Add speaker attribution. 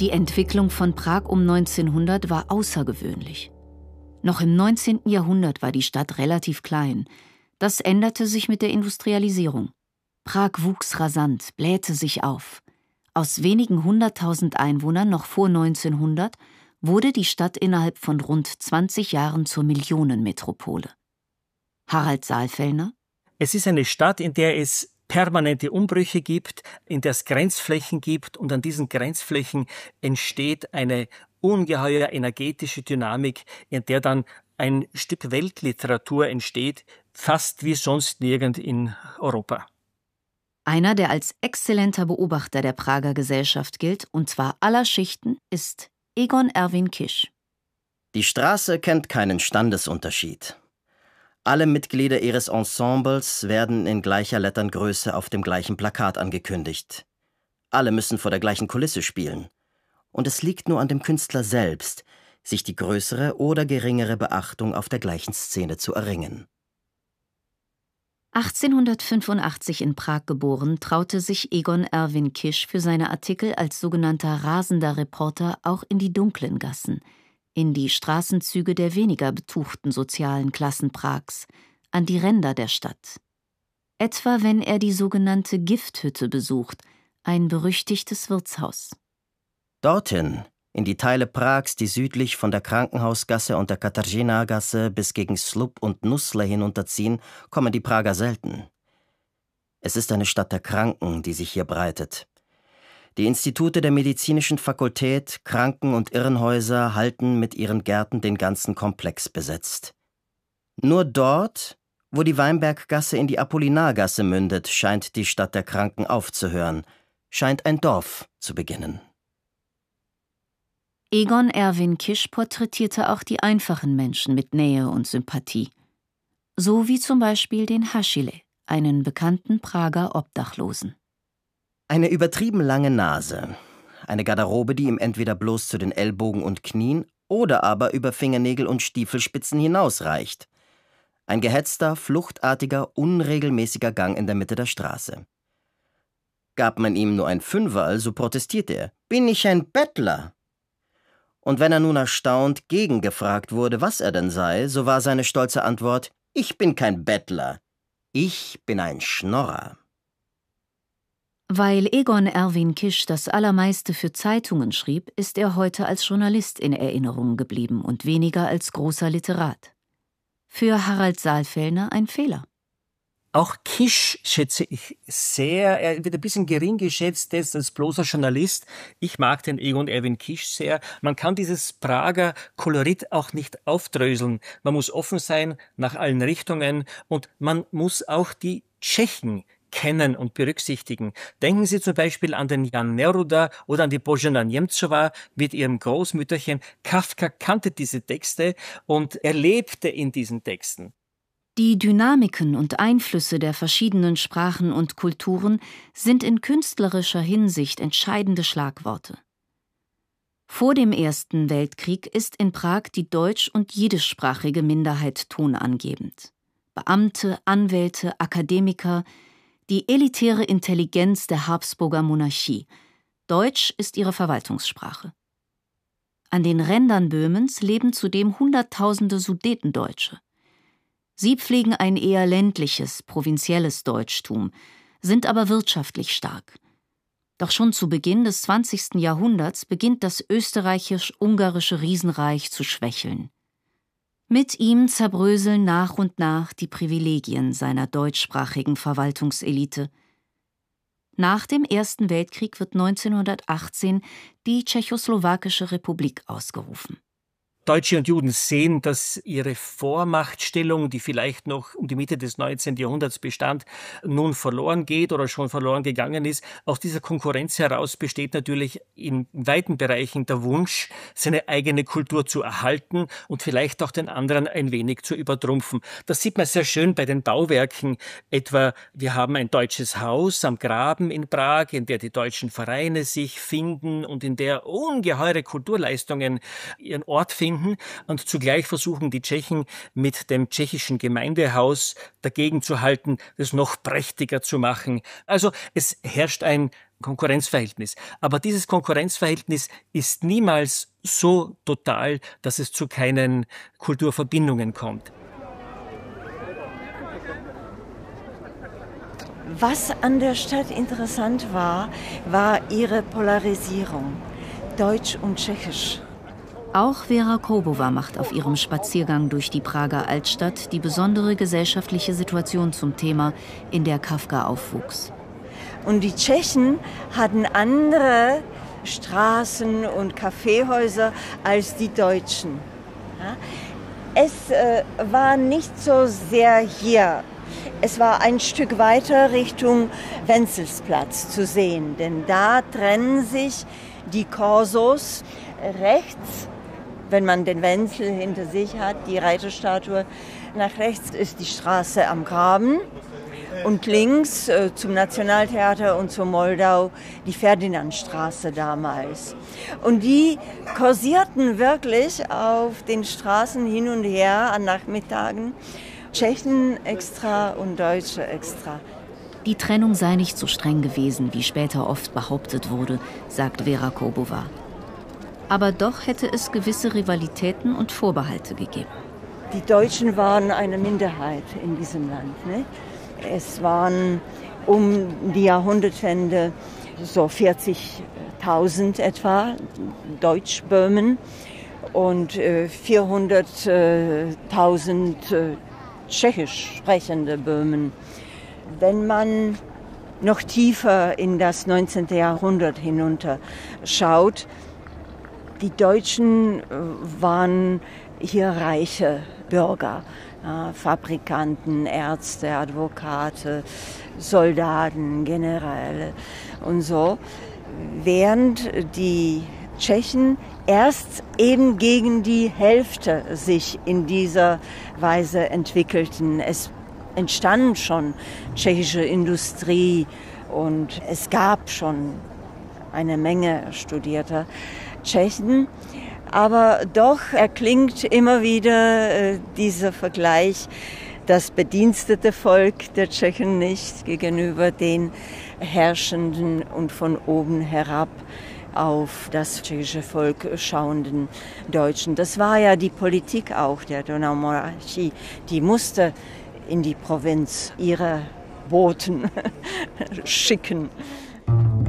Speaker 1: Die Entwicklung von Prag um 1900 war außergewöhnlich. Noch im 19. Jahrhundert war die Stadt relativ klein. Das änderte sich mit der Industrialisierung. Prag wuchs rasant, blähte sich auf. Aus wenigen 100.000 Einwohnern noch vor 1900 wurde die Stadt innerhalb von rund 20 Jahren zur Millionenmetropole. Harald Saalfellner:
Speaker 2: Es ist eine Stadt, in der es permanente Umbrüche gibt, in der es Grenzflächen gibt, und an diesen Grenzflächen entsteht eine ungeheuer energetische Dynamik, in der dann ein Stück Weltliteratur entsteht, fast wie sonst nirgend in Europa.
Speaker 1: Einer, der als exzellenter Beobachter der Prager Gesellschaft gilt, und zwar aller Schichten, ist Egon Erwin Kisch.
Speaker 3: Die Straße kennt keinen Standesunterschied. Alle Mitglieder ihres Ensembles werden in gleicher Letterngröße auf dem gleichen Plakat angekündigt. Alle müssen vor der gleichen Kulisse spielen. Und es liegt nur an dem Künstler selbst, sich die größere oder geringere Beachtung auf der gleichen Szene zu erringen.
Speaker 1: 1885 in Prag geboren, traute sich Egon Erwin Kisch für seine Artikel als sogenannter rasender Reporter auch in die dunklen Gassen, in die Straßenzüge der weniger betuchten sozialen Klassen Prags, an die Ränder der Stadt. Etwa wenn er die sogenannte Gifthütte besucht, ein berüchtigtes Wirtshaus.
Speaker 3: Dorthin, in die Teile Prags, die südlich von der Krankenhausgasse und der Katarzyna-Gasse bis gegen Slup und Nusle hinunterziehen, kommen die Prager selten. Es ist eine Stadt der Kranken, die sich hier breitet. Die Institute der medizinischen Fakultät, Kranken- und Irrenhäuser halten mit ihren Gärten den ganzen Komplex besetzt. Nur dort, wo die Weinberggasse in die Apollinargasse mündet, scheint die Stadt der Kranken aufzuhören, scheint ein Dorf zu beginnen.
Speaker 1: Egon Erwin Kisch porträtierte auch die einfachen Menschen mit Nähe und Sympathie. So wie zum Beispiel den Haschile, einen bekannten Prager Obdachlosen.
Speaker 3: Eine übertrieben lange Nase, eine Garderobe, die ihm entweder bloß zu den Ellbogen und Knien oder aber über Fingernägel und Stiefelspitzen hinausreicht. Ein gehetzter, fluchtartiger, unregelmäßiger Gang in der Mitte der Straße. Gab man ihm nur ein Fünferl, so protestierte er: »Bin ich ein Bettler?« Und wenn er nun erstaunt gegengefragt wurde, was er denn sei, so war seine stolze Antwort: »Ich bin kein Bettler, ich bin ein Schnorrer.«
Speaker 1: Weil Egon Erwin Kisch das Allermeiste für Zeitungen schrieb, ist er heute als Journalist in Erinnerung geblieben und weniger als großer Literat. Für Harald Saalfellner ein Fehler.
Speaker 2: Auch Kisch schätze ich sehr. Er wird ein bisschen gering geschätzt jetzt als bloßer Journalist. Ich mag den Egon Erwin Kisch sehr. Man kann dieses Prager Kolorit auch nicht aufdröseln. Man muss offen sein nach allen Richtungen, und man muss auch die Tschechen kennen und berücksichtigen. Denken Sie zum Beispiel an den Jan Neruda oder an die Božena Němcová mit ihrem Großmütterchen. Kafka kannte diese Texte und er lebte in diesen Texten.
Speaker 1: Die Dynamiken und Einflüsse der verschiedenen Sprachen und Kulturen sind in künstlerischer Hinsicht entscheidende Schlagworte. Vor dem Ersten Weltkrieg ist in Prag die deutsch- und jiddischsprachige Minderheit tonangebend. Beamte, Anwälte, Akademiker, die elitäre Intelligenz der Habsburger Monarchie. Deutsch ist ihre Verwaltungssprache. An den Rändern Böhmens leben zudem Hunderttausende Sudetendeutsche. Sie pflegen ein eher ländliches, provinzielles Deutschtum, sind aber wirtschaftlich stark. Doch schon zu Beginn des 20. Jahrhunderts beginnt das österreichisch-ungarische Riesenreich zu schwächeln. Mit ihm zerbröseln nach und nach die Privilegien seiner deutschsprachigen Verwaltungselite. Nach dem Ersten Weltkrieg wird 1918 die Tschechoslowakische Republik ausgerufen.
Speaker 2: Deutsche und Juden sehen, dass ihre Vormachtstellung, die vielleicht noch um die Mitte des 19. Jahrhunderts bestand, nun verloren geht oder schon verloren gegangen ist. Aus dieser Konkurrenz heraus besteht natürlich in weiten Bereichen der Wunsch, seine eigene Kultur zu erhalten und vielleicht auch den anderen ein wenig zu übertrumpfen. Das sieht man sehr schön bei den Bauwerken. Etwa, wir haben ein deutsches Haus am Graben in Prag, in der die deutschen Vereine sich finden und in der ungeheure Kulturleistungen ihren Ort finden. Und zugleich versuchen die Tschechen mit dem tschechischen Gemeindehaus dagegen zu halten, das noch prächtiger zu machen. Also es herrscht ein Konkurrenzverhältnis. Aber dieses Konkurrenzverhältnis ist niemals so total, dass es zu keinen Kulturverbindungen kommt.
Speaker 4: Was an der Stadt interessant war, war ihre Polarisierung, Deutsch und Tschechisch.
Speaker 1: Auch Vera Koubová macht auf ihrem Spaziergang durch die Prager Altstadt die besondere gesellschaftliche Situation zum Thema, in der Kafka aufwuchs.
Speaker 4: Und die Tschechen hatten andere Straßen und Kaffeehäuser als die Deutschen. Es war nicht so sehr hier. Es war ein Stück weiter Richtung Wenzelsplatz zu sehen, denn da trennen sich die Korsos rechts, wenn man den Wenzel hinter sich hat, die Reiterstatue. Nach rechts ist die Straße am Graben und links zum Nationaltheater und zur Moldau die Ferdinandstraße damals. Und die kursierten wirklich auf den Straßen hin und her an Nachmittagen. Tschechen extra und Deutsche extra.
Speaker 1: Die Trennung sei nicht so streng gewesen, wie später oft behauptet wurde, sagt Vera Koubová. Aber doch hätte es gewisse Rivalitäten und Vorbehalte gegeben.
Speaker 4: Die Deutschen waren eine Minderheit in diesem Land. Ne? Es waren um die Jahrhundertwende so 40.000 etwa Deutschböhmen und 400.000 tschechisch sprechende Böhmen. Wenn man noch tiefer in das 19. Jahrhundert hinunter schaut, die Deutschen waren hier reiche Bürger, Fabrikanten, Ärzte, Advokate, Soldaten, Generäle und so, während die Tschechen erst eben gegen die Hälfte sich in dieser Weise entwickelten. Es entstand schon tschechische Industrie und es gab schon eine Menge studierter Tschechen. Aber doch erklingt immer wieder dieser Vergleich, das bedienstete Volk der Tschechen nicht gegenüber den herrschenden und von oben herab auf das tschechische Volk schauenden Deutschen. Das war ja die Politik auch der Donaumonarchie. Die musste in die Provinz ihre Boten schicken.